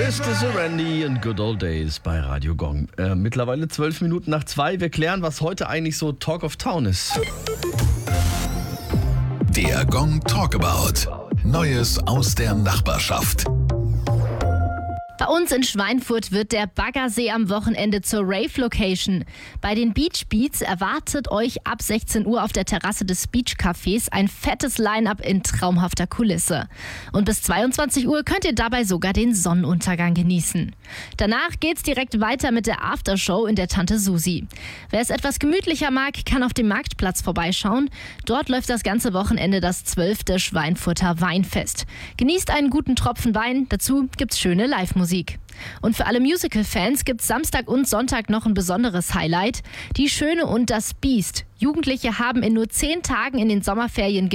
Tristan Randy und Good Old Days bei Radio Gong. Mittlerweile 12 Minuten nach 2. Wir klären, was heute eigentlich so Talk of Town ist. Der Gong Talkabout. Neues aus der Nachbarschaft. Bei uns in Schweinfurt wird der Baggersee am Wochenende zur Rave-Location. Bei den Beach Beats erwartet euch ab 16 Uhr auf der Terrasse des Beach Cafés ein fettes Line-Up in traumhafter Kulisse. Und bis 22 Uhr könnt ihr dabei sogar den Sonnenuntergang genießen. Danach geht's direkt weiter mit der Aftershow in der Tante Susi. Wer es etwas gemütlicher mag, kann auf dem Marktplatz vorbeischauen. Dort läuft das ganze Wochenende das 12. Schweinfurter Weinfest. Genießt einen guten Tropfen Wein, dazu gibt's schöne Live-Musik. Und für alle Musical-Fans gibt's Samstag und Sonntag noch ein besonderes Highlight: Die Schöne und das Biest. Jugendliche haben in nur 10 Tagen in den Sommerferien